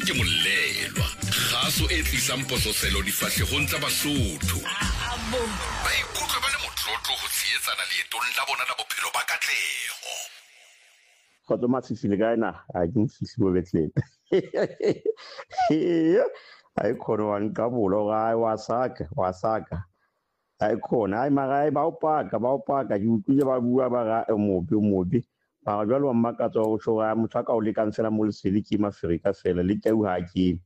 ke molelwa kgaso e tlisang pososelo difahlegong tsa Basotho ba ikutlwa ba le motlotlo go tsietsana leetong la bona la bophelo ba katlego. Kgotso Matsifile ka ena a ke mfihli mo Bethlehem ai khona wa nkabolo ga wa saka ai khona ai magai ba opaka ke utlwile ba bua ba ga mobe ba ga jwalo wa makatsa go shoga motho ka o le kansela mo lesedi ke Maafrika fela le teu ha ke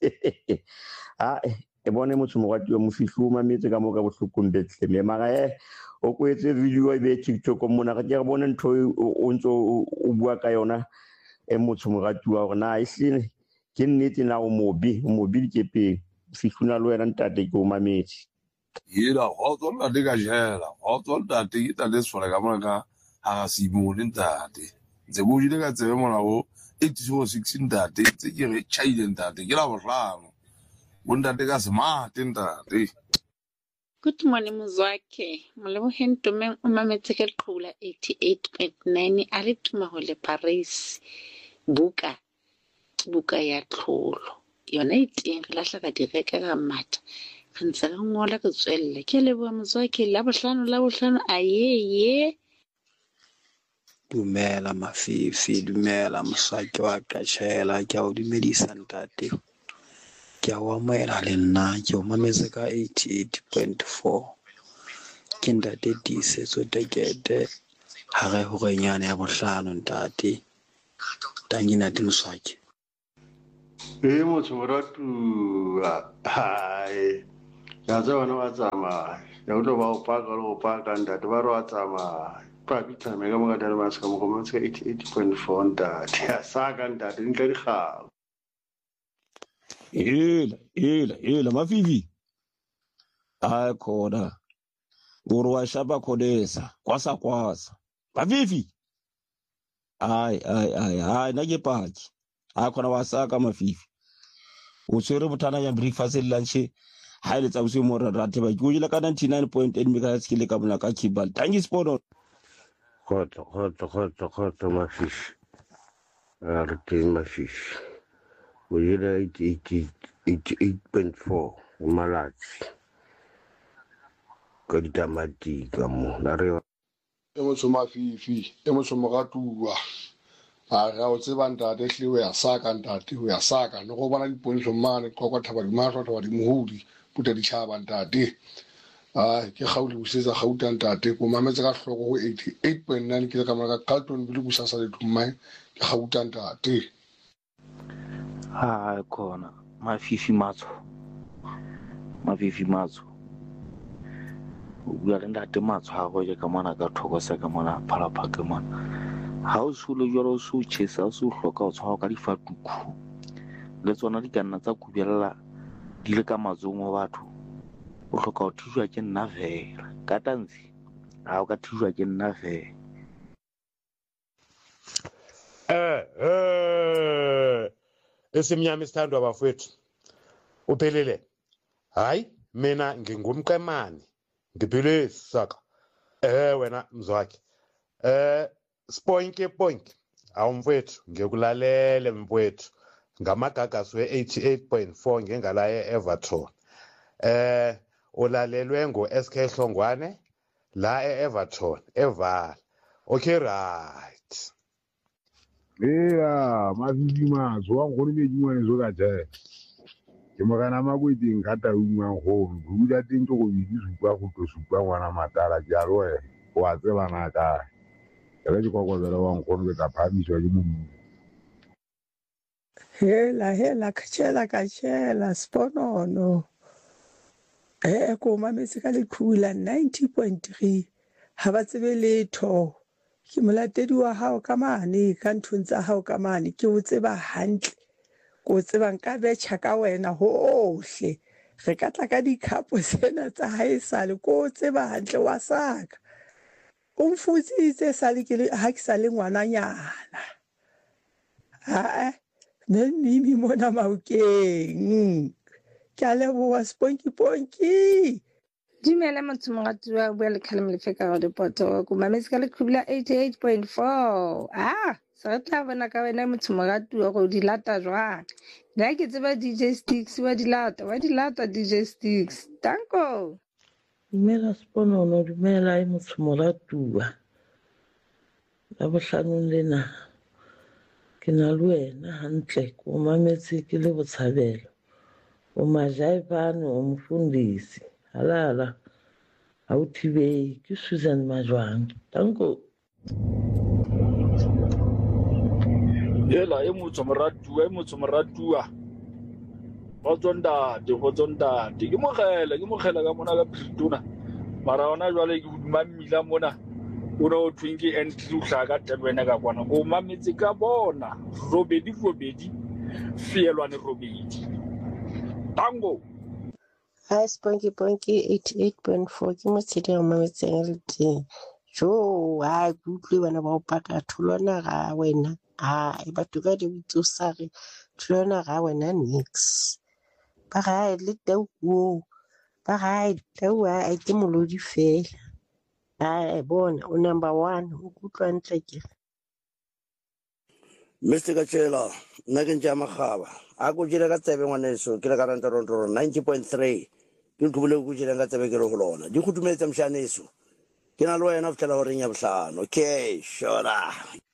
e bone motho mo ratwa mo fihlo ma metse ka mo ka bohlokong Bethlehem magai o go etse video e be TikTok mona ga ke bona ntho o ntso o bua ka yona motho mo ratwa gore na isine ke nnete na o mobi ke pe fihluna lo yena ntate ke o mametse yela go tsona le ka jela go tsona ntate ke tla sefora ka mona ka a se mo le ntate tse bo ile ka tsebe mona o 806 ntate tse ke re chaile ntate ke la bohlano bo ntate ka smart ntate. Good morning Mzwakhe moleboheng tumeng o mametse ke Leqhula 88.9 a le tuma ho le Paris buka ya tlholo yona e teng re lahla ka direka ka mata re ntse re ngola ke tswelle ke leboha Mzwakhe la bohlano ayeye. Dumela Mafifi, dumela mosaki wa Qashela, ke a o dumedisa ntate. Ke a o amohela le nna ke o mametse ka 88.4 ke ntate Tisetso Tekete ha re ho renyane ya bohlano ntate tangina di mosaki motho moratu hai ya tswana wa tsamaya ya ulo ba o paka ntate ba ro tsamaya pa bitsa me ka mo ka dala maska mo go motse 88.4 ntate ya saka ntate ntle di kgago Hela Mafifi ai khona uri wa shapa khodesa kwasa Mafifi ai na ke paki ai khona wa saka Mafifi o tsere botana ya breakfast le lunch ha ile tsa bosiu mo rate ba ke o ile ka 99.8 megahertz ke le ka bona ka Kibal tangi sport khotso Mafifi re ke Mafifi o ile 88.4 malatsi ka ditamati ka mo la re motho Mafifi motho mo gatua a ga o tseba ntate hle o ya saka ntate o ya saka no go bona dipontsho mane qokwa thaba di mahlo thaba di mohudi puta di tshaba ntate ke gauli busetsa gauta ntate ko mametse ka hloko go 88.9 ke ka mara ka Carlton bile busasa le tumai ke gauta ntate khona Mafifi matso o bua le ntate matso ha go je ka mona ka thoko sa ka mona phalapha ke mona ha o sule jalo so tshesa o so hloka o tshwa ka difatuku le tsona di kanna tsa kubella di le ka mazong wa batho o hloka o thujwa ke nna vela ka tanzi ha o ka thujwa ke nna vela esimnyama isithandwa bafowethu uphelele hayi mina ngingumqemani ngiphile saka wena Mzwakhe Spoink awumfowethu ngikulalele mfowethu ngamagagasi we88.4 ngengala eEverton ulalelwe ngoSK Hlongwane la eEverton evala okay right Mafifi mazwa go le medingwane zo ka jela ke mogana makwedi ngata ungwa go buda teng go supa go to supa ngwana matala ke a lo wa tseba na ka re di kokozela wa nkgono ke tla phamiswa ke momu hela kachela sponono ko mametse ka Leqhula 90.3 ha ba tsebe letho ke molatedi wa hao ka mane ka nthong tsa hao ka mane ke o tseba hantle ko tseba nka betjha ka wena hohle re ka tla ka dikhapo sena tsa haesale ko tseba hantle wa saka o mfutsitse sale ke ha ke sale ngwananyana mimi mona maukeng ke a leboha Sponky Dumela motho moratuwa wa bua le Khalem Lefeka ga dipoto ko mametse ka Leqhula 88.4 re tla bona ka wena motho moratuwa go di lata jwang. Nna ke tseba DJ Sticks wa di lata DJ Sticks. Danko. Dumela Sponono, dumela motho moratuwa. La bohlanong lena ke na le wena hantle ko mametse ke le botshabelo. O majaipane o mfundisi halala awuthibei ke Susan Majwang. Danko. Yela motho moratua go tsonda ke mogela ka mona ka Pretoria mara ona jwale ke buduma mmila mona o no twinki entry uhlaka ka Durban ka kwana go mametse ka bona robedi fielwane robedi. Tango Hi Spunky 88.4 ke motshedi wa mametseng le teng jo ha kutlwe bana ba o paka tholwana ga wena batho ka di botsosare tholwana ga wena nix ba ga le tau ba ga tau a ke molodi fela bona o number 1 o kutlwa ntle ke Mr. Kachela nna ke ntja magaba a go jira ka tsebe ngwaneso ke le ka ranta rontoro 90.3 ke tlhobole go jira ka tsebe ke re go lona di go dumetsa mshaneso ke na le wena fela gore nya bohlano okay shora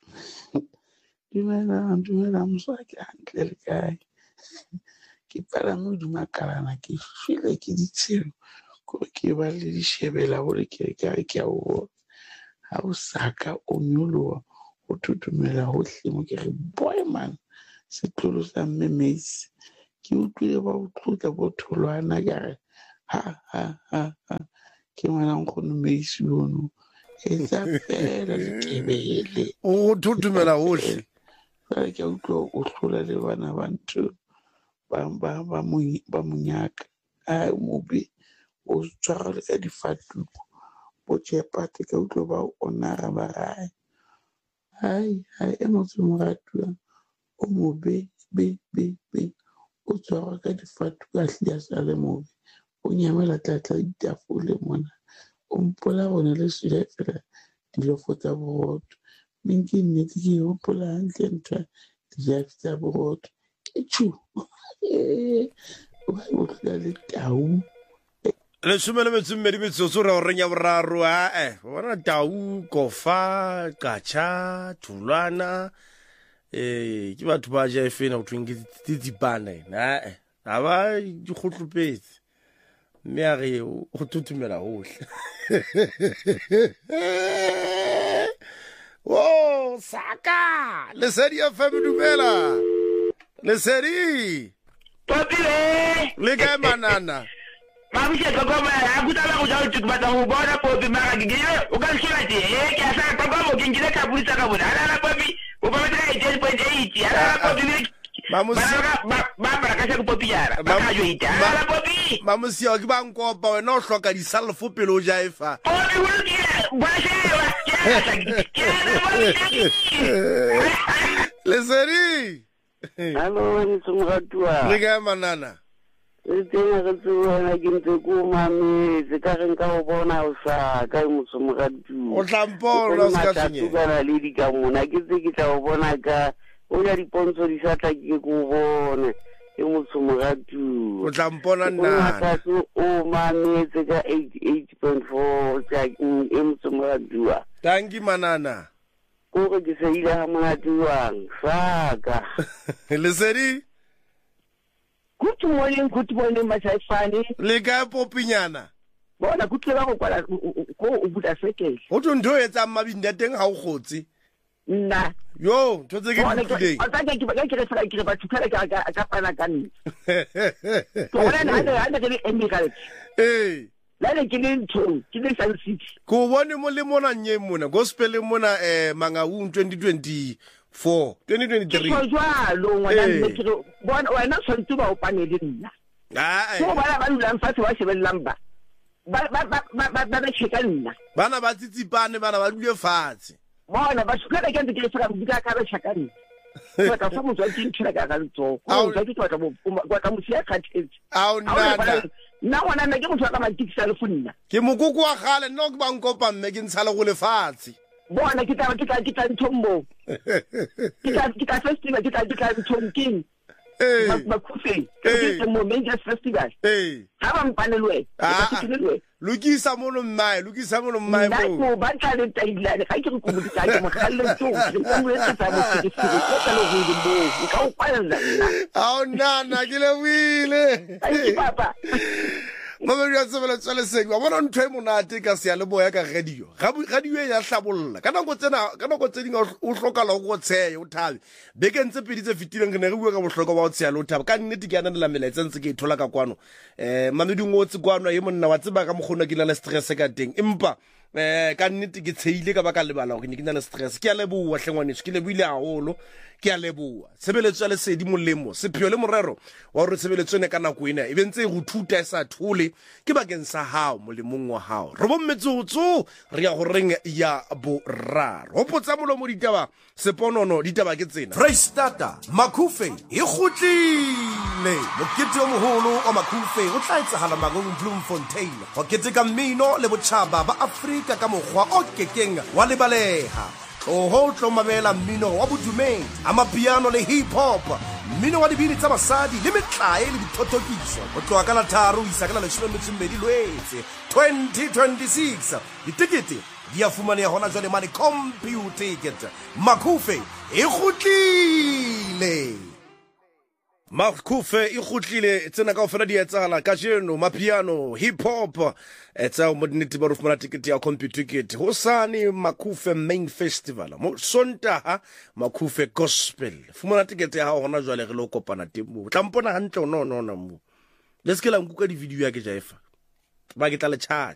dumela moswaki hantle le kae ke pala mo dumakalana ke file ke ditshelo gore ke ba le di shebela gore ke a o bona ha o saka o nyoloa o tutumela hohle mo ke re boy man setlolo sa Messi ke utlwile ba o tlotla bo tholwana ka ha ke ngwana nkgono Messi ono etsa fela lekebele o tutumela hohle ke utlwa o hlola le bana ba ntho ba monyaka mobe o tshwara le ka difatuko bo tshepate ka utlwa ba onara ba gae hai motho moratuwa o mobe be o tshwara ka difatuko a hlia sa le mobe o nyamela tlatla ditafole mona o mpola gona le sila fela dilofo tsa boroto minke nnete ke hopola hantle ntho dijafi tsa boroto ke tšu o hlola le tau le shumele metsumedi metsotso re o renya boraro bona tau kofa kacha thulwana ke batho ba ja efena go tweng ke titsipane a ba di khotlopetse mme a re go tutumela hohle wo saka le sedi FM dumela le sedi popile le ka manana mabuse kokoma a kutala go jawo tukubata go bona popi mara ke o ka sura di ke sa kokoma ke ngile ka bulisa ka bona ala popi o ba meta 8.8 ala popi ba ka se go popi yara ba ka jo ita ala popi mamusi o ke ba nkopa wena o hloka di salfo pele o jaifa popi o ke ba se le sedi Hello, Nsumratua. Le ga manana. Tena re tswana ke ntse ko mametse ka re nka go bona o sa ka Nsumratua. O tlampola se ka tsenye. Ka le di ka mona ke tse ke tla go bona ka o ya dipontsho di sa tla ke go bona ke Nsumratua. O tlampona nna. O mametse ka 88.4 tsa Nsumratua. Tangi manana. Kore ke se ile ha monatuwang saka le sedi good morning mashaifane le ka popinyana bona kutleba go kwala ko o buta sekele o ntho etsa mabindi a teng ha o gotse nna yo ntse ke ditlile a tsa ke re fela ke ba thukela ka pana ka nne bona na ke le emigrant lale ke le ntho ke le Sun City ko bone mo le mona nye mona gospel mona Mangaung 2024 2023 ke jwalo ngwana ke re bona wena tshwantse ba o panele nna so ba dulang fatshe ba shebellang ba cheka nna bana ba tsitsipane bana ba dule fatshe bona ba shukela ke ntse ke fela go buka ka ba cheka nna ka fa mo tswa ke ntshela ka ntso go tla ke tla ka mo sia khathetse a o nna nna ngwana nna ke motho ka matiki sa le funna ke mokoko wa gale nna ke ba nkopa mme ke ntshale go lefatshe bona kita nthombo kita festival kita nthomking Makufe ke mo major festival ha ba mpanelwe Lukisa mono mmae mo ba tla le taila ga ke go botsa ke mo galle tso ke mo etsa tsa mo ke ka lo go mo ka o kwalla a nana ke le wile ai papa Mama ya tsebela tsale se wa bona ntwe monate ka se ya le boya ka radio ya hlabolla kana go tse ding o hlokala go tsheya o thabe beke ntse pedi tse fitileng ne re bua ka bohloko ba o tsheya lo thaba ka nnete ke yana la melaetsa ntse ke ithola ka kwano mamedi ngotse kwano ye monna wa tseba ka mogona ke na le stress ka teng empa ka nnete ke tsheile ka baka lebala go ke na le stress ke ya leboa hlengwaneso ke leboile haholo ke a leboa sebeletso le sedi molemo sepheo le morero wa re sebeletso ne kana go ina e bentse go thuta e sa thole ke bakeng sa hao molemong wa hao re bommetsotso re ya go reng ya boraro ho potsa molomo ditaba seponono ditaba ke tsena Freistata Makufe e gotlile mokete o moholo wa Makufe o tla etsahala magong Bloemfontein go keteka mmino le botjhaba ba Afrika ka mogwa o kekeng wa lebaleha ho tlo mamela mmino wa bodumedi amapiano le hip hop mmino wa dibini tsa basadi le metlae le dithotokiso o tloa ka la 3 isa ka la 12 Lwetse 2026 ditikete di a fumaneha hona jwale mane computer ticket Makufe e gotlile Makufe e gotlile tsena ka ofela di etsala ka jeno mapiano hip hop etsa mo nnete ba rufumana ticket ya computer ticket hosane Makufe main festival mo Sontaha Makufe gospel fumana ticket ya hona jwale re lo kopana temo tla mpona hantle no mo let's ke la nkuka di video ya ke jaifa ba ke tla le charge